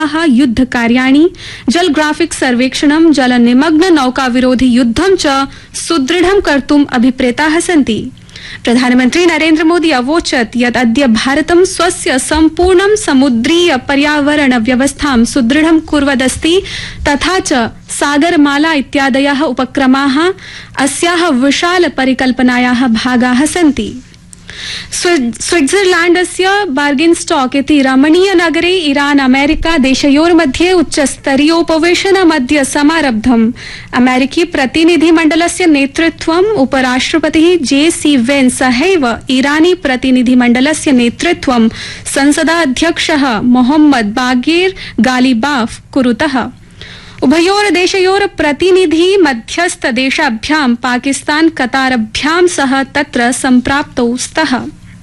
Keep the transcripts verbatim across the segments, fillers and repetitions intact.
युद्ध कार्याणि जल ग्राफिक सर्वेक्षणं जल निमग्न नौका विरोधि युद्धं च सुदृढं कर्तुम् अभिप्रेताः सन्ति। प्रधानमन्त्री नरेन्द्र मोदी अवोचत् यत् अद्य भारतं स्वस्य सम्पूर्णं समुद्रीय पर्यावरण व्यवस्थां सुदृढं कुर्वदस्ति तथा च सागरमाला इत्यादयः उपक्रमाः अस्याः विशाल परिकल्पनायाः भागाः सन्ति। स्विट्जरलैण्डस्य बार्गेनस्टॉक इति रमणीय नगरे ईरान अमेरिका देशयोर्मध्ये उच्चस्तरीयोपवेशनमद्य समारब्धम्। अमेरिकी प्रतिनिधिमण्डलस्य नेतृत्वम् उपराष्ट्रपतिः जे सी वेन्स सहैव ईरानी प्रतिनिधिमण्डलस्य नेतृत्वं संसदाध्यक्षः मोहम्मद बागेर गालिबाफ कुरुतः। उभयोर देशयोर प्रतिनिधि मध्यस्थ देशाभ्यां पाकिस्तान कतारभ्यां सह तत्र सम्प्राप्तौ स्तः।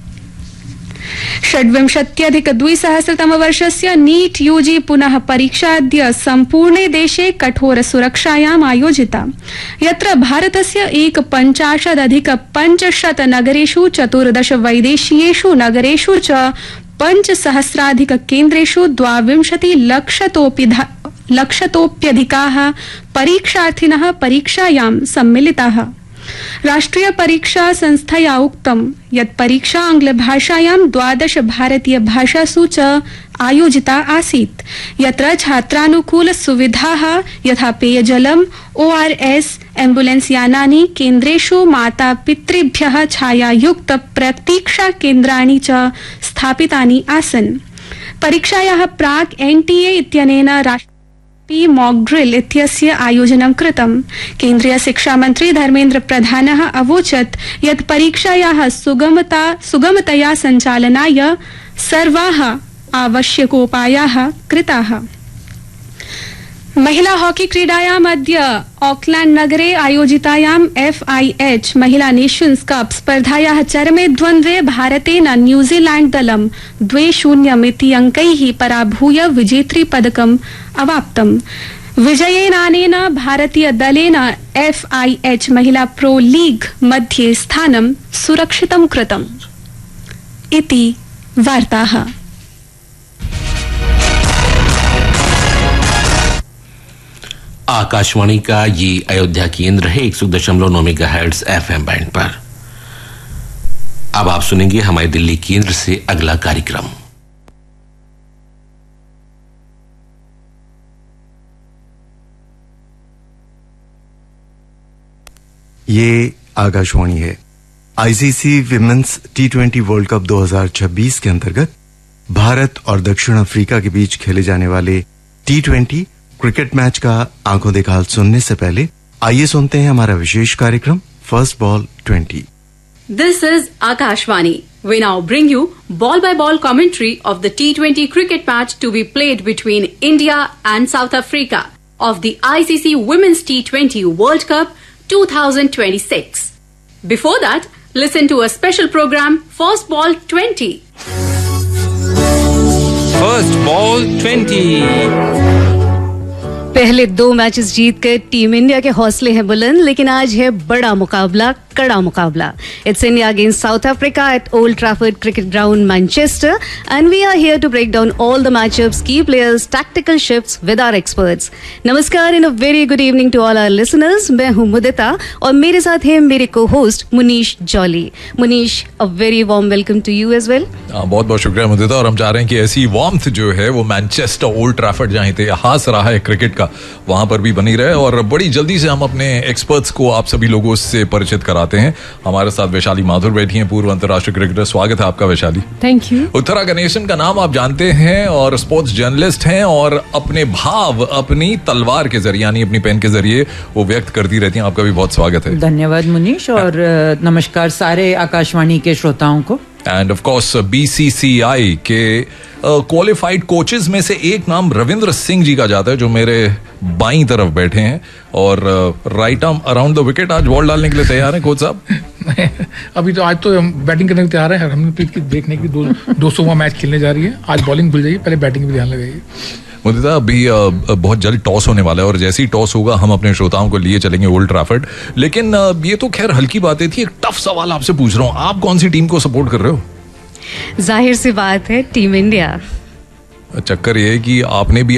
षड्विंशत्यधिक द्विसहस्रतम वर्षस्य नीट यूजी पुनः परीक्षा अद्य सम्पूर्णे देशे कठोर सुरक्षायाम् आयोजिता, यत्र भारतस्य एक पञ्चाशदधिक पञ्चशत नगरेषु चतुर्दश वैदेशीयेषु नगरेषु च पञ्चसहस्राधिक केन्द्रेषु द्वाविंशति लक्षतोऽपि लक्षतोऽप्यधिकाः परीक्षार्थिनः परीक्षायां सम्मिलिताः। राष्ट्रिय परीक्षा संस्थया उक्तं यत् परीक्षा आंग्लभाषायां द्वादश भारतीय भाषासु च आयोजिता आसीत्, यत्र छात्रानुकूल सुविधाः यथा पेयजलम्, ओआरएस, एम्बुलेंस यानानि, केन्द्रेषु माता पितृभ्यः छायायुक्त प्रतीक्षा केन्द्राणि च स्थापितानि आसन्। परीक्षायाः प्राक् एनटीए इत्यनेन राष्ट्र मॉक ड्रिल इत्यस्य आयोजनं कृतम्। केन्द्रीय शिक्षा मंत्री धर्मेन्द्र प्रधानः अवोचत् यत् परीक्षायाः सुगमता सुगमतया सञ्चालनाय सर्वाः आवश्यकोपायाः कृताः। महिला हॉकी क्रीडायाम् अद्य ऑकलैंड नगरे आयोजितायाम् एफ आई एच महिला नेशन्स कप स्पर्धायाः चरमे द्वन्द्वे भारतेन न्यूजीलैंड दलं द्वे शून्यमिति अंकैः पराभूय विजेतृ पदकम् अवाप्तम्। विजयेनानेन भारतीय दलेन एफ आई एच महिला प्रो लीग मध्ये स्थानं सुरक्षितं कृतम्। इति वार्ताः। आकाशवाणी का ये अयोध्या केंद्र है एक सौ दशमलव नौ मेगाहर्ट्ज एफएम बैंड पर। अब आप सुनेंगे हमारे दिल्ली केंद्र से अगला कार्यक्रम। ये आकाशवाणी है। ICC women's T twenty world cup दो हज़ार छब्बीस के अंतर्गत भारत और दक्षिण अफ्रीका के बीच खेले जाने वाले टी ट्वेंटी क्रिकेट मैच का आंखों देखा हाल सुनने से पहले आइए सुनते हैं हमारा विशेष कार्यक्रम first ball twenty. This is Akashvani. We now bring you ball by ball commentary of the T twenty cricket match to be played between India and South Africa of the I C C Women's T twenty World Cup twenty twenty-six. Before that, listen to a special program First Ball twenty. First Ball twenty. पहले दो matches जीतकर team India के हौसले हैं बुलंद, लेकिन आज है बड़ा मुकाबला, कड़ा मुकाबला। It's India against south Africa eight old Trafford cricket ground Manchester and we are here to break down all the matchups, की players, tactical shifts with our experts. नमस्कार and a very good evening to all our listeners. मैं हूं मुदिता और मेरे साथ है मेरे को host Munish jolly. Munish, a very warm welcome to you as well. बहुत बहुत शुक्रिया मुदिता, और हम चाह रहे हैं कि ऐसी वार्मथ जो है वो मैनचेस्टर ओल्ड ट्रैफर्ड जहां इतिहास रहा है क्रिकेट का, वहां पर भी बनी रहे। और बड़ी जल्दी से हम अपने एक्सपर्ट्स को आप सभी लोगों से परिचित कराते हैं। हमारे साथ वैशाली माथुर बैठी हैं, पूर्व अंतर्राष्ट्रीय क्रिकेटर। स्वागत है आपका वैशाली। Thank you. उत्तरा गणेशन का नाम आप जानते हैं और स्पोर्ट्स जर्नलिस्ट हैं, और अपने भाव अपनी तलवार के जरिए यानी अपनी पेन के जरिए वो व्यक्त करती रहती हैं। आपका भी बहुत स्वागत है। धन्यवाद मुनीश, और नमस्कार सारे आकाशवाणी के श्रोताओं को। एंड ऑफ कोर्स बीसीसीआई के क्वालिफाइड कोचेज में से एक नाम रविंद्र सिंह जी का जाता है, जो मेरे बाईं तरफ बैठे हैं और right arm around the wicket. आज बॉल डालने के लिए तैयार हैं कोच साहब? अभी तो आज तो हम बैटिंग करने के तैयार है। हरमनप्रीत की देखने की दो दो सौवां मैच खेलने जा रही है। आज बॉलिंग भूल जाइए, पहले बैटिंग पे ध्यान लगाइए। मुदिता, अभी बहुत जल्द टॉस होने वाला है और जैसे ही टॉस होगा हम अपने श्रोताओं को लिए चलेंगे ओल्ड ट्रैफर्ड। लेकिन ये तो खैर हल्की बातें थी, एक टफ सवाल आपसे पूछ रहा हूँ। आप कौन सी टीम को सपोर्ट कर रहे हो? जाहिर सी बात है टीम इंडिया। चक्कर ये है कि आपने भी